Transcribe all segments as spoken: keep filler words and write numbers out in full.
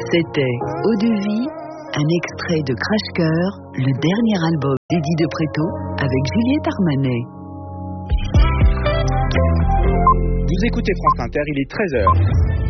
C'était Eau de vie, un extrait de Crash Cœur, le dernier album d'Eddie de Préto avec Juliette Armanet. Vous écoutez France Inter, il est treize heures.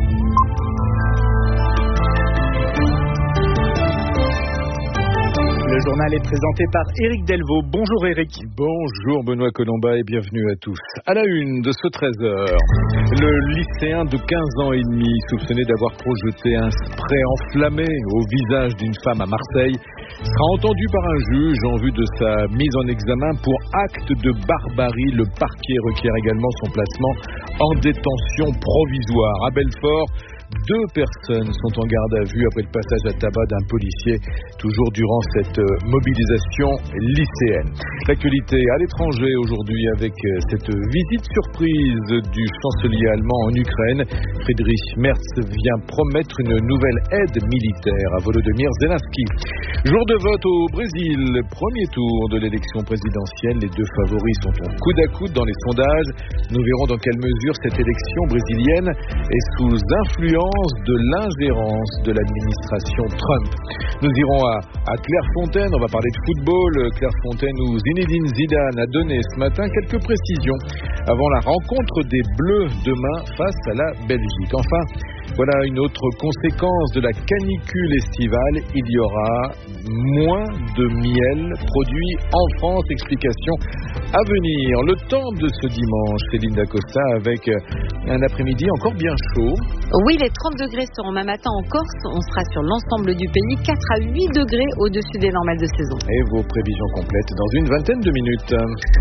Le journal est présenté par Éric Delvaux. Bonjour Éric. Bonjour Benoît Colomba et bienvenue à tous. À la une de ce treize heures, le lycéen de quinze ans et demi soupçonné d'avoir projeté un spray enflammé au visage d'une femme à Marseille sera entendu par un juge en vue de sa mise en examen pour acte de barbarie. Le parquet requiert également son placement en détention provisoire. À Belfort, deux personnes sont en garde à vue après le passage à tabac d'un policier, toujours durant cette mobilisation lycéenne. L'actualité à l'étranger aujourd'hui avec cette visite surprise du chancelier allemand en Ukraine. Friedrich Merz vient promettre une nouvelle aide militaire à Volodymyr Zelensky. Jour de vote au Brésil, premier tour de l'élection présidentielle. Les deux favoris sont en coude à coude dans les sondages. Nous verrons dans quelle mesure cette élection brésilienne est sous influence de l'ingérence de l'administration Trump. Nous irons à, à Clairefontaine, on va parler de football. Clairefontaine où Zinedine Zidane a donné ce matin quelques précisions avant la rencontre des Bleus demain face à la Belgique. Enfin, voilà une autre conséquence de la canicule estivale. Il y aura moins de miel produit en France. Explication à venir. Le temps de ce dimanche, Céline Dacosta, avec un après-midi encore bien chaud. Oui, les trente degrés seront demain matin en Corse. On sera sur l'ensemble du pays, quatre à huit degrés au-dessus des normales de saison. Et vos prévisions complètes dans une vingtaine de minutes.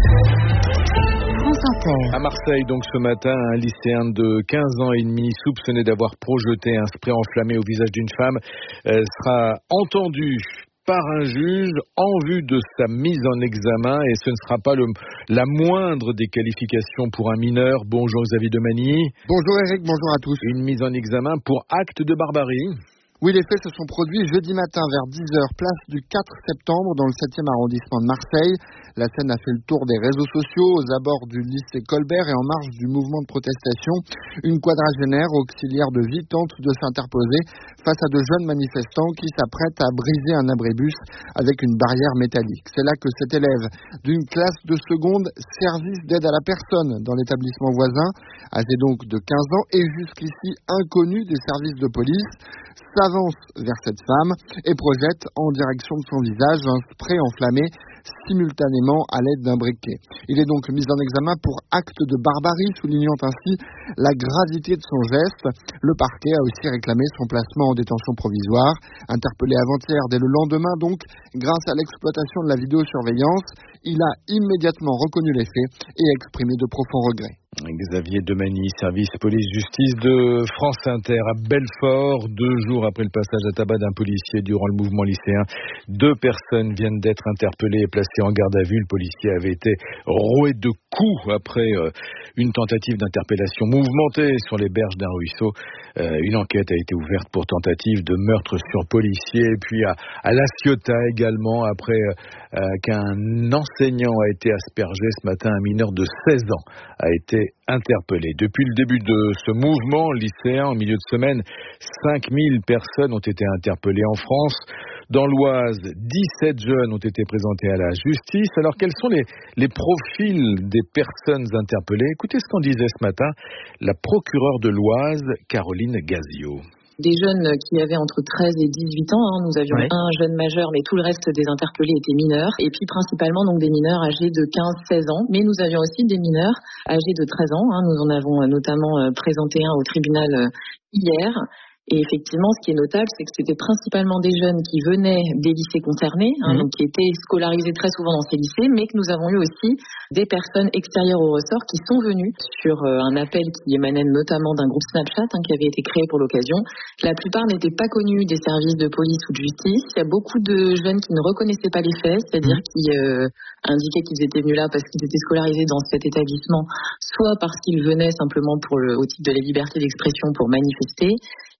France Inter. À Marseille, donc ce matin, un lycéen de quinze ans et demi soupçonné d'avoir projeté un spray enflammé au visage d'une femme euh, sera entendu par un juge en vue de sa mise en examen, et ce ne sera pas le, la moindre des qualifications pour un mineur. Bonjour Xavier Demagny. Bonjour Eric, bonjour à tous. Une mise en examen pour acte de barbarie. Oui, les faits se sont produits jeudi matin vers dix heures, place du quatre septembre, dans le septième arrondissement de Marseille. La scène a fait le tour des réseaux sociaux, aux abords du lycée Colbert et en marge du mouvement de protestation. Une quadragénaire auxiliaire de vie tente de s'interposer face à de jeunes manifestants qui s'apprêtent à briser un abribus avec une barrière métallique. C'est là que cet élève d'une classe de seconde service d'aide à la personne dans l'établissement voisin, âgé donc de quinze ans et jusqu'ici inconnu des services de police, s'avance vers cette femme et projette en direction de son visage un spray enflammé simultanément à l'aide d'un briquet. Il est donc mis en examen pour acte de barbarie, soulignant ainsi la gravité de son geste. Le parquet a aussi réclamé son placement en détention provisoire. Interpellé avant-hier dès le lendemain donc, grâce à l'exploitation de la vidéosurveillance, il a immédiatement reconnu les faits et exprimé de profonds regrets. Xavier Demagny, service police-justice de France Inter à Belfort. Deux jours après le passage à tabac d'un policier durant le mouvement lycéen, deux personnes viennent d'être interpellées et placées en garde à vue. Le policier avait été roué de coups après euh, une tentative d'interpellation mouvementée sur les berges d'un ruisseau. Euh, une enquête a été ouverte pour tentative de meurtre sur policier. Et puis à, à La Ciotat également, après euh, qu'un enseignant a été aspergé ce matin, un mineur de seize ans a été interpellé. Depuis le début de ce mouvement lycéen, en milieu de semaine, cinq mille personnes ont été interpellées en France. Dans l'Oise, dix-sept jeunes ont été présentés à la justice. Alors, quels sont les, les profils des personnes interpellées? Écoutez ce qu'en disait ce matin la procureure de l'Oise, Caroline Gazio. Des jeunes qui avaient entre treize et dix-huit ans, hein. Nous avions ouais. un jeune majeur, mais tout le reste des interpellés étaient mineurs. Et puis principalement donc des mineurs âgés de quinze à seize ans. Mais nous avions aussi des mineurs âgés de treize ans. Hein. Nous en avons notamment présenté un au tribunal hier. Et effectivement, ce qui est notable, c'est que c'était principalement des jeunes qui venaient des lycées concernés, hein, mmh. donc qui étaient scolarisés très souvent dans ces lycées, mais que nous avons eu aussi des personnes extérieures au ressort qui sont venues sur euh, un appel qui émanait notamment d'un groupe Snapchat hein, qui avait été créé pour l'occasion. La plupart n'étaient pas connus des services de police ou de justice. Il y a beaucoup de jeunes qui ne reconnaissaient pas les faits, c'est-à-dire mmh. qui euh, indiquaient qu'ils étaient venus là parce qu'ils étaient scolarisés dans cet établissement, soit parce qu'ils venaient simplement pour le, au titre de la liberté d'expression pour manifester.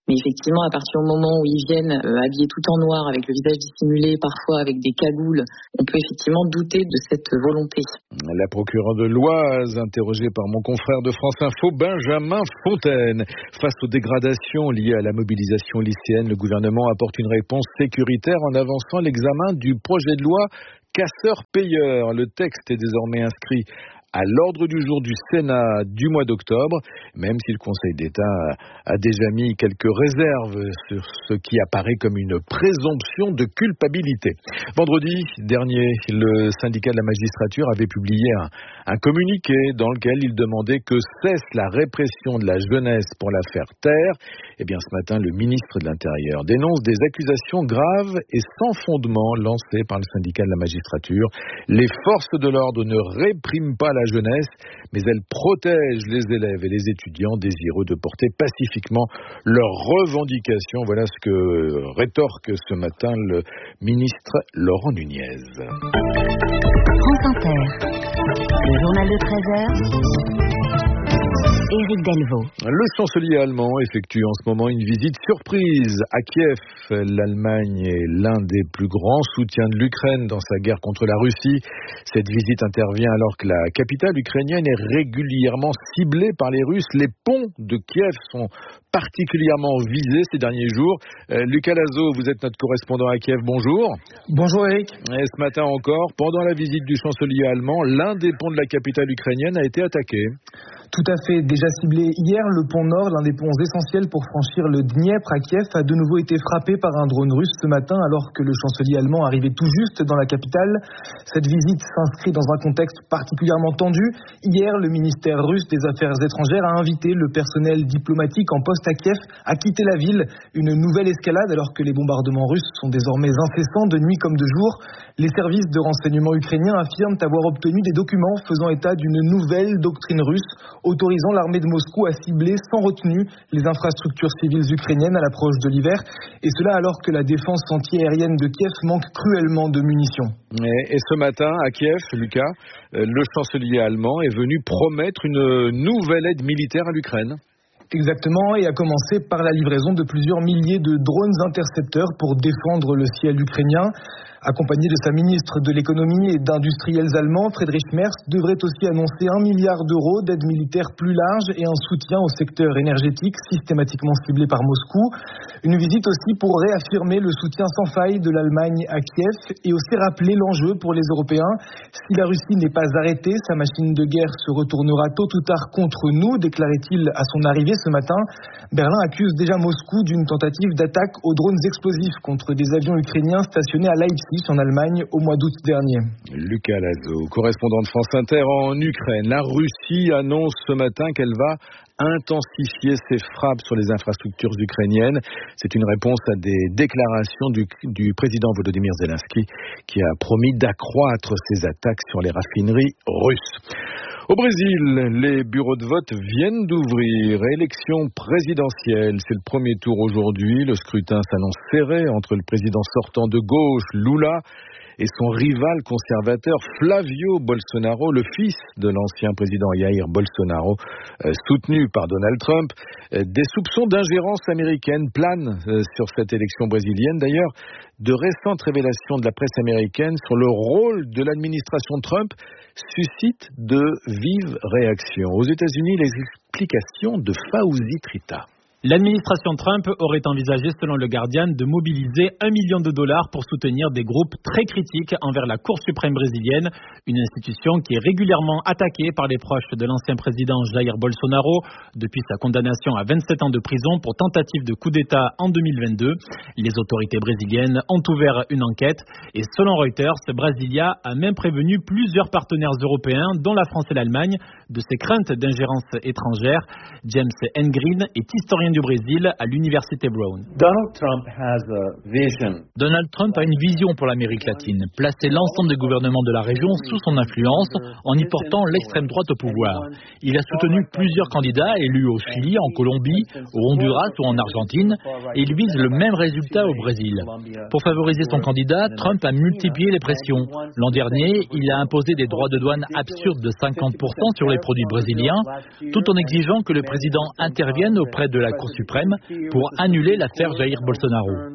Mais effectivement, à partir du moment où ils viennent euh, habillés tout en noir, avec le visage dissimulé, parfois avec des cagoules, on peut effectivement douter de cette volonté. La procureure de l'Oise, interrogée par mon confrère de France Info, Benjamin Fontaine. Face aux dégradations liées à la mobilisation lycéenne, le gouvernement apporte une réponse sécuritaire en avançant l'examen du projet de loi casseurs-payeurs. Le texte est désormais inscrit à l'ordre du jour du Sénat du mois d'octobre, même si le Conseil d'État a déjà mis quelques réserves sur ce qui apparaît comme une présomption de culpabilité. Vendredi dernier, le syndicat de la magistrature avait publié un, un communiqué dans lequel il demandait que cesse la répression de la jeunesse pour la faire taire. Eh bien, ce matin, le ministre de l'Intérieur dénonce des accusations graves et sans fondement lancées par le syndicat de la magistrature. Les forces de l'ordre ne répriment pas la jeunesse, mais elles protègent les élèves et les étudiants désireux de porter pacifiquement leurs revendications. Voilà ce que rétorque ce matin le ministre Laurent Nunez. France Inter, le journal de treize heures. Éric Delvaux. Le chancelier allemand effectue en ce moment une visite surprise à Kiev. L'Allemagne est l'un des plus grands soutiens de l'Ukraine dans sa guerre contre la Russie. Cette visite intervient alors que la capitale ukrainienne est régulièrement ciblée par les Russes. Les ponts de Kiev sont particulièrement visés ces derniers jours. Euh, Lucas Lazo, vous êtes notre correspondant à Kiev. Bonjour. Bonjour Eric. Et ce matin encore, pendant la visite du chancelier allemand, l'un des ponts de la capitale ukrainienne a été attaqué. Tout à fait. Déjà ciblé hier, le pont Nord, l'un des ponts essentiels pour franchir le Dniepr à Kiev, a de nouveau été frappé par un drone russe ce matin alors que le chancelier allemand arrivait tout juste dans la capitale. Cette visite s'inscrit dans un contexte particulièrement tendu. Hier, le ministère russe des Affaires étrangères a invité le personnel diplomatique en poste à Kiev à quitter la ville. Une nouvelle escalade alors que les bombardements russes sont désormais incessants de nuit comme de jour. Les services de renseignement ukrainiens affirment avoir obtenu des documents faisant état d'une nouvelle doctrine russe autorisant l'armée de Moscou à cibler sans retenue les infrastructures civiles ukrainiennes à l'approche de l'hiver, et cela alors que la défense anti-aérienne de Kiev manque cruellement de munitions. Et, et ce matin, à Kiev, Lucas, le chancelier allemand est venu promettre une nouvelle aide militaire à l'Ukraine. Exactement, et a commencé par la livraison de plusieurs milliers de drones intercepteurs pour défendre le ciel ukrainien. Accompagné de sa ministre de l'économie et d'industriels allemands, Friedrich Merz devrait aussi annoncer un milliard d'euros d'aide militaire plus large et un soutien au secteur énergétique systématiquement ciblé par Moscou. Une visite aussi pour réaffirmer le soutien sans faille de l'Allemagne à Kiev et aussi rappeler l'enjeu pour les Européens. Si la Russie n'est pas arrêtée, sa machine de guerre se retournera tôt ou tard contre nous, déclarait-il à son arrivée ce matin. Berlin accuse déjà Moscou d'une tentative d'attaque aux drones explosifs contre des avions ukrainiens stationnés à Leipzig en Allemagne au mois d'août dernier. Lucas Lazo, correspondant de France Inter en Ukraine. La Russie annonce ce matin qu'elle va intensifier ses frappes sur les infrastructures ukrainiennes. C'est une réponse à des déclarations du, du président Volodymyr Zelensky qui a promis d'accroître ses attaques sur les raffineries russes. Au Brésil, les bureaux de vote viennent d'ouvrir. Élection présidentielle, c'est le premier tour aujourd'hui. Le scrutin s'annonce serré entre le président sortant de gauche, Lula, et son rival conservateur Flavio Bolsonaro, le fils de l'ancien président Jair Bolsonaro, euh, soutenu par Donald Trump. Euh, des soupçons d'ingérence américaine planent euh, sur cette élection brésilienne. D'ailleurs, de récentes révélations de la presse américaine sur le rôle de l'administration Trump suscitent de vives réactions. Aux États-Unis, les explications de Fauzi Trita. L'administration Trump aurait envisagé, selon le Guardian, de mobiliser un million de dollars pour soutenir des groupes très critiques envers la Cour suprême brésilienne, une institution qui est régulièrement attaquée par les proches de l'ancien président Jair Bolsonaro depuis sa condamnation à vingt-sept ans de prison pour tentative de coup d'État en deux mille vingt-deux. Les autorités brésiliennes ont ouvert une enquête et selon Reuters, Brasilia a même prévenu plusieurs partenaires européens, dont la France et l'Allemagne, de ses craintes d'ingérence étrangère. James Engrin est historien du Brésil à l'université Brown. Donald Trump has a vision. Donald Trump a une vision pour l'Amérique latine, placer l'ensemble des gouvernements de la région sous son influence en y portant l'extrême droite au pouvoir. Il a soutenu plusieurs candidats élus au Chili, en Colombie, au Honduras ou en Argentine et il vise le même résultat au Brésil. Pour favoriser son candidat, Trump a multiplié les pressions. L'an dernier, il a imposé des droits de douane absurdes de cinquante pour cent sur les produits brésiliens, tout en exigeant que le président intervienne auprès de la Cour suprême pour annuler l'affaire Jair Bolsonaro.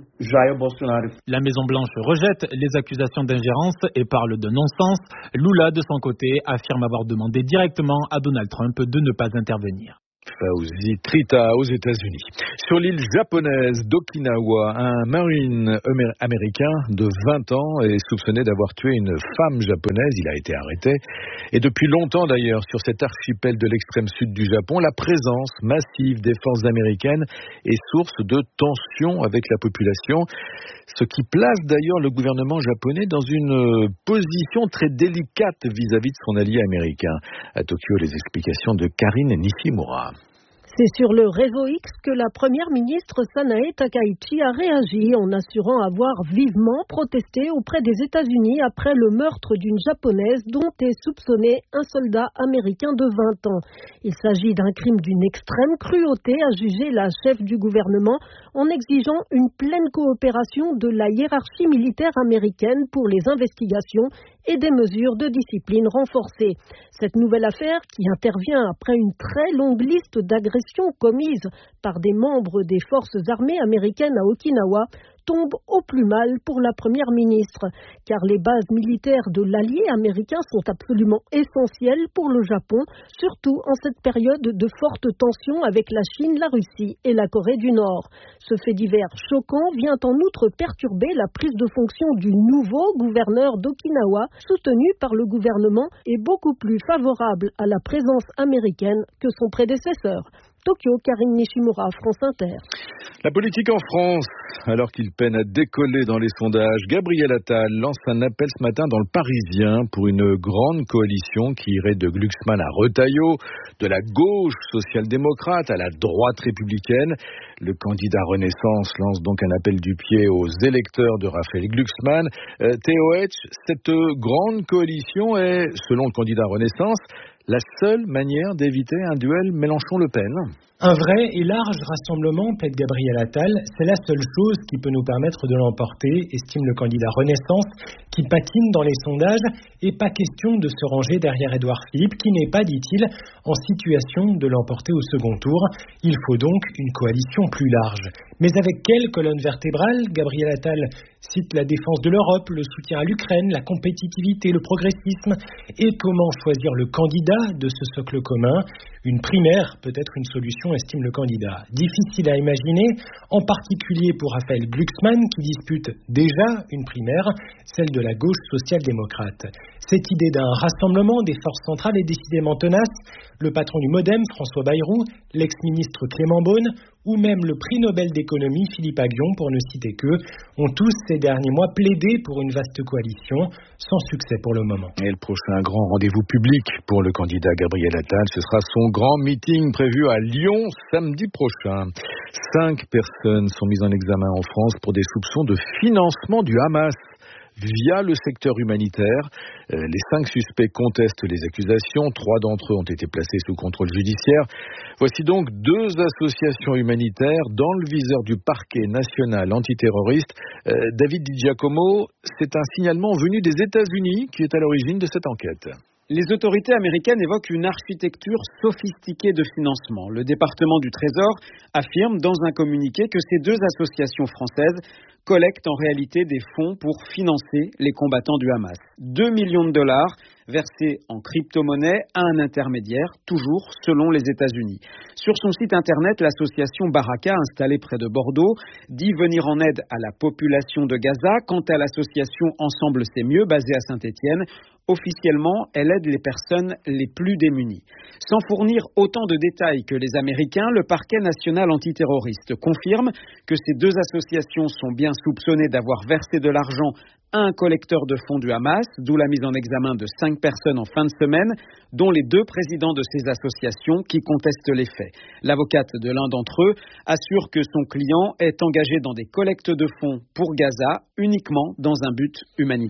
La Maison-Blanche rejette les accusations d'ingérence et parle de non-sens. Lula, de son côté, affirme avoir demandé directement à Donald Trump de ne pas intervenir. Fauzi Trita aux États-Unis. Sur l'île japonaise d'Okinawa, un marine américain de vingt ans est soupçonné d'avoir tué une femme japonaise. Il a été arrêté. Et depuis longtemps d'ailleurs, sur cet archipel de l'extrême sud du Japon, la présence massive des forces américaines est source de tensions avec la population. Ce qui place d'ailleurs le gouvernement japonais dans une position très délicate vis-à-vis de son allié américain. À Tokyo, les explications de Karine Nishimura. C'est sur le réseau X que la première ministre Sanae Takaichi a réagi en assurant avoir vivement protesté auprès des États-Unis après le meurtre d'une japonaise dont est soupçonné un soldat américain de vingt ans. Il s'agit d'un crime d'une extrême cruauté, a jugé la chef du gouvernement en exigeant une pleine coopération de la hiérarchie militaire américaine pour les investigations et des mesures de discipline renforcées. Cette nouvelle affaire, qui intervient après une très longue liste d'agressions commises par des membres des forces armées américaines à Okinawa, tombe au plus mal pour la première ministre, car les bases militaires de l'allié américain sont absolument essentielles pour le Japon, surtout en cette période de forte tension avec la Chine, la Russie et la Corée du Nord. Ce fait divers choquant vient en outre perturber la prise de fonction du nouveau gouverneur d'Okinawa, soutenu par le gouvernement et beaucoup plus favorable à la présence américaine que son prédécesseur. Tokyo, Karine Nishimura, France Inter. La politique en France, alors qu'il peine à décoller dans les sondages, Gabriel Attal lance un appel ce matin dans le Parisien pour une grande coalition qui irait de Glucksmann à Retailleau, de la gauche social-démocrate à la droite républicaine. Le candidat Renaissance lance donc un appel du pied aux électeurs de Raphaël Glucksmann. Euh, Théo Hetsch, cette grande coalition est, selon le candidat Renaissance, la seule manière d'éviter un duel Mélenchon-Le Pen. Un vrai et large rassemblement, plaide Gabriel Attal, c'est la seule chose qui peut nous permettre de l'emporter, estime le candidat Renaissance, qui patine dans les sondages, et pas question de se ranger derrière Édouard Philippe, qui n'est pas, dit-il, en situation de l'emporter au second tour. Il faut donc une coalition plus large. Mais avec quelle colonne vertébrale? Gabriel Attal cite la défense de l'Europe, le soutien à l'Ukraine, la compétitivité, le progressisme. Et comment choisir le candidat de ce socle commun? Une primaire peut être une solution, estime le candidat. Difficile à imaginer, en particulier pour Raphaël Glucksmann, qui dispute déjà une primaire, celle de la gauche social-démocrate. Cette idée d'un rassemblement des forces centrales est décidément tenace. Le patron du MoDem, François Bayrou, l'ex-ministre Clément Beaune, ou même le prix Nobel d'économie Philippe Aghion, pour ne citer qu'eux, ont tous ces derniers mois plaidé pour une vaste coalition, sans succès pour le moment. Et le prochain grand rendez-vous public pour le candidat Gabriel Attal, ce sera son grand meeting prévu à Lyon samedi prochain. Cinq personnes sont mises en examen en France pour des soupçons de financement du Hamas via le secteur humanitaire. Euh, les cinq suspects contestent les accusations. Trois d'entre eux ont été placés sous contrôle judiciaire. Voici donc deux associations humanitaires dans le viseur du parquet national antiterroriste. Euh, David Di Giacomo, c'est un signalement venu des États-Unis qui est à l'origine de cette enquête. Les autorités américaines évoquent une architecture sophistiquée de financement. Le département du Trésor affirme dans un communiqué que ces deux associations françaises collectent en réalité des fonds pour financer les combattants du Hamas. deux millions de dollars versés en crypto-monnaie à un intermédiaire, toujours selon les États-Unis. Sur son site internet, l'association Baraka, installée près de Bordeaux, dit venir en aide à la population de Gaza. Quant à l'association Ensemble c'est mieux, basée à Saint-Étienne, officiellement, elle aide les personnes les plus démunies. Sans fournir autant de détails que les Américains, le parquet national antiterroriste confirme que ces deux associations sont bien soupçonnées d'avoir versé de l'argent à un collecteur de fonds du Hamas, d'où la mise en examen de cinq personnes en fin de semaine, dont les deux présidents de ces associations qui contestent les faits. L'avocate de l'un d'entre eux assure que son client est engagé dans des collectes de fonds pour Gaza uniquement dans un but humanitaire.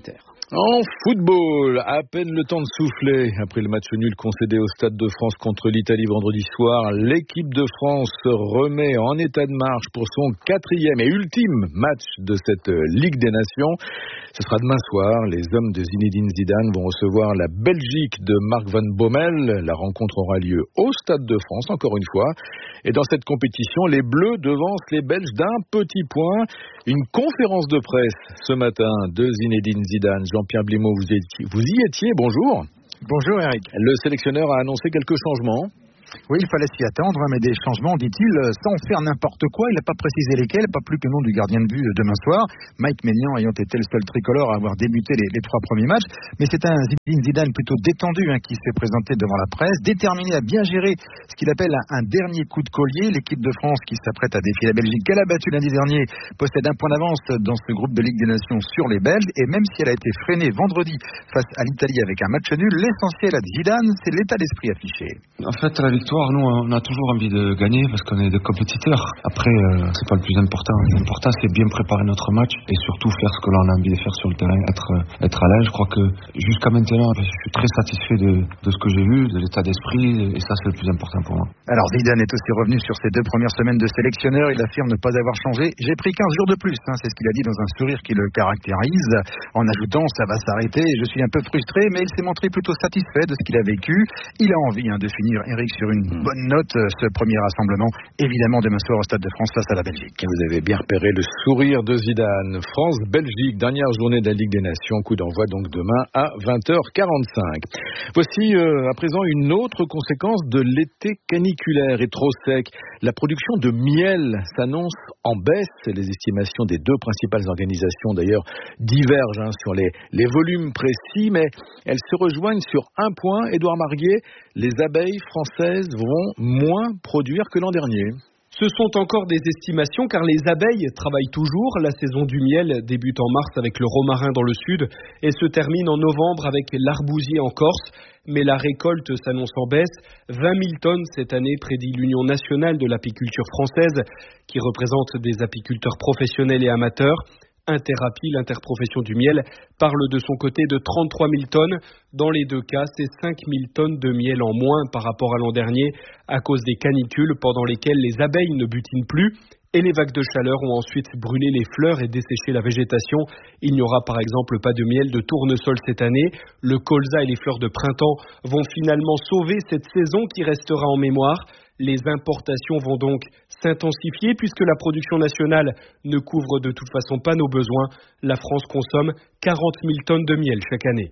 En football, à peine le temps de souffler. Après le match nul concédé au Stade de France contre l'Italie vendredi soir, l'équipe de France se remet en état de marche pour son quatrième et ultime match de cette Ligue des Nations. Ce sera demain soir. Les hommes de Zinedine Zidane vont recevoir la Belgique de Mark van Bommel. La rencontre aura lieu au Stade de France, encore une fois. Et dans cette compétition, les Bleus devancent les Belges d'un petit point. Une conférence de presse ce matin de Zinedine Zidane. Jean-Pierre Blimaud, vous, étiez, vous y étiez, bonjour. Bonjour Eric. Le sélectionneur a annoncé quelques changements. Oui, il fallait s'y attendre, mais des changements, dit-il, sans faire n'importe quoi. Il n'a pas précisé lesquels, pas plus que le nom du gardien de but demain soir. Mike Maignan ayant été le seul tricolore à avoir débuté les, les trois premiers matchs. Mais c'est un Zinedine Zidane plutôt détendu hein, qui s'est présenté devant la presse, déterminé à bien gérer ce qu'il appelle un, un dernier coup de collier. L'équipe de France qui s'apprête à défier la Belgique, qu'elle a battu lundi dernier, possède un point d'avance dans ce groupe de Ligue des Nations sur les Belges. Et même si elle a été freinée vendredi face à l'Italie avec un match nul, l'essentiel à Zidane, c'est l'état d'esprit affiché. En fait, la victoire, nous, on a toujours envie de gagner parce qu'on est des compétiteurs. Après, euh, c'est pas le plus important. L'important, c'est bien préparer notre match et surtout faire ce que l'on a envie de faire sur le terrain, être, être à l'aise. Je crois que jusqu'à maintenant, je suis très satisfait de, de ce que j'ai vu, de l'état d'esprit, et ça, c'est le plus important pour moi. Alors, Zidane est aussi revenu sur ses deux premières semaines de sélectionneur. Il affirme ne pas avoir changé. J'ai pris quinze jours de plus, hein, c'est ce qu'il a dit dans un sourire qui le caractérise, en ajoutant ça va s'arrêter. Je suis un peu frustré, mais il s'est montré plutôt satisfait de ce qu'il a vécu. Il a envie hein, de finir, Eric, sur une bonne note ce premier rassemblement, évidemment demain soir au Stade de France face à la Belgique. Vous avez bien repéré le sourire de Zidane. France-Belgique, dernière journée de la Ligue des Nations, coup d'envoi donc demain à vingt heures quarante-cinq. Voici euh, à présent une autre conséquence de l'été caniculaire et trop sec. La production de miel s'annonce en baisse. Les estimations des deux principales organisations d'ailleurs divergent hein, sur les, les volumes précis, mais elles se rejoignent sur un point. Édouard Marguet, les abeilles françaises vont moins produire que l'an dernier. Ce sont encore des estimations car les abeilles travaillent toujours. La saison du miel débute en mars avec le romarin dans le sud et se termine en novembre avec l'arbousier en Corse. Mais la récolte s'annonce en baisse. vingt mille tonnes cette année, prédit l'Union nationale de l'apiculture française, qui représente des apiculteurs professionnels et amateurs. Interapi, l'interprofession du miel, parle de son côté de trente-trois mille tonnes. Dans les deux cas, c'est cinq mille tonnes de miel en moins par rapport à l'an dernier à cause des canicules pendant lesquelles les abeilles ne butinent plus et les vagues de chaleur ont ensuite brûlé les fleurs et desséché la végétation. Il n'y aura par exemple pas de miel de tournesol cette année. Le colza et les fleurs de printemps vont finalement sauver cette saison qui restera en mémoire. Les importations vont donc s'intensifier puisque la production nationale ne couvre de toute façon pas nos besoins. La France consomme quarante mille tonnes de miel chaque année.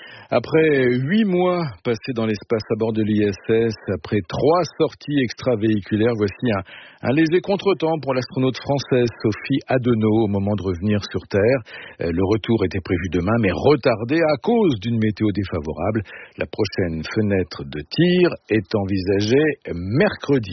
Après huit mois passés dans l'espace à bord de l'I S S, après trois sorties extravéhiculaires, voici un, un léger contretemps pour l'astronaute française Sophie Adenau au moment de revenir sur Terre. Le retour était prévu demain, mais retardé à cause d'une météo défavorable. La prochaine fenêtre de tir est envisagée mercredi.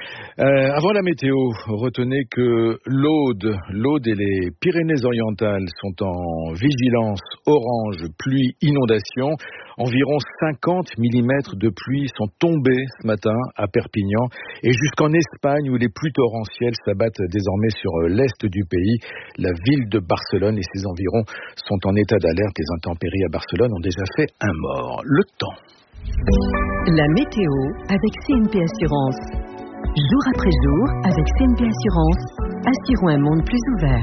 Euh, avant la météo, retenez que l'Aude, l'Aude et les Pyrénées-Orientales sont en vigilance orange, pluie, inondation. Environ cinquante millimètres de pluie sont tombés ce matin à Perpignan et jusqu'en Espagne où les pluies torrentielles s'abattent désormais sur l'est du pays. La ville de Barcelone et ses environs sont en état d'alerte. Les intempéries à Barcelone ont déjà fait un mort. Le temps. La météo avec C N P Assurance. Jour après jour, avec C N P Assurance, assurons un monde plus ouvert.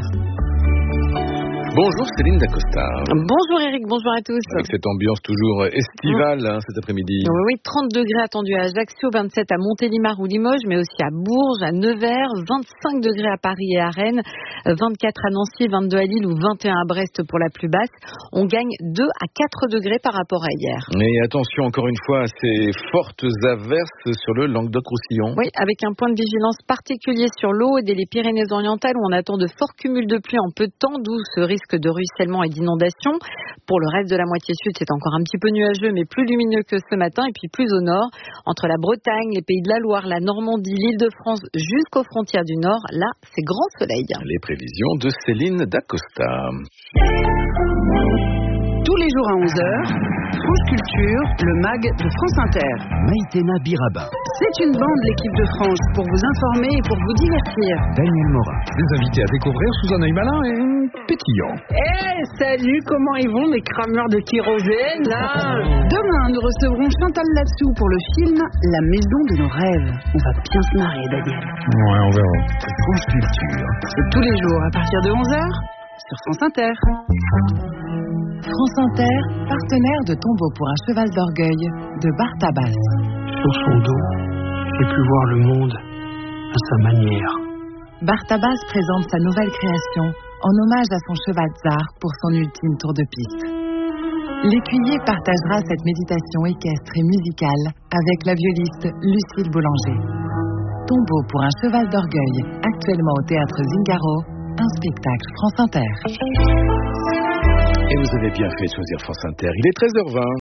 Bonjour Céline Dacosta. Bonjour Eric, bonjour à tous. Avec cette ambiance toujours estivale hein, cet après-midi. Oui, oui, trente degrés attendus à Ajaccio, vingt-sept à Montélimar ou Limoges, mais aussi à Bourges, à Nevers, vingt-cinq degrés à Paris et à Rennes, vingt-quatre à Nancy, vingt-deux à Lille ou vingt et un à Brest pour la plus basse. On gagne deux à quatre degrés par rapport à hier. Et attention encore une fois à ces fortes averses sur le Languedoc-Roussillon. Oui, avec un point de vigilance particulier sur l'Aude et les Pyrénées-Orientales où on attend de forts cumuls de pluie en peu de temps, d'où ce risque de ruissellement et d'inondation. Pour le reste de la moitié sud, c'est encore un petit peu nuageux, mais plus lumineux que ce matin. Et puis plus au nord, entre la Bretagne, les Pays de la Loire, la Normandie, l'Île-de-France, jusqu'aux frontières du nord, là, c'est grand soleil. Les prévisions de Céline Dacosta. Tous les jours à onze heures, France Culture, le mag de France Inter. Maïtena Biraba. C'est une bande, l'équipe de France, pour vous informer et pour vous divertir. Daniel Morin. Des invités à découvrir sous un œil malin et pétillant. Eh, hey, salut, comment ils vont, mes crameurs de kérosène, là? Demain, nous recevrons Chantal Latsou pour le film La Maison de nos rêves. On va bien se marrer, Daniel. Ouais, on verra. France Culture. C'est tous les jours, à partir de onze heures, sur France Inter. France Inter, partenaire de Tombeau pour un cheval d'orgueil, de Bartabas. Sur son dos, j'ai pu voir le monde à sa manière. Bartabas présente sa nouvelle création en hommage à son cheval tsar pour son ultime tour de piste. L'écuyer partagera cette méditation équestre et musicale avec la violiste Lucille Boulanger. Tombeau pour un cheval d'orgueil, actuellement au théâtre Zingaro, un spectacle France Inter. Et vous avez bien fait de choisir France Inter. Il est treize heures vingt.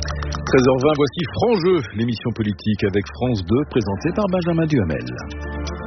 treize heures vingt, voici Franc Jeu, l'émission politique avec France deux, présentée par Benjamin Duhamel.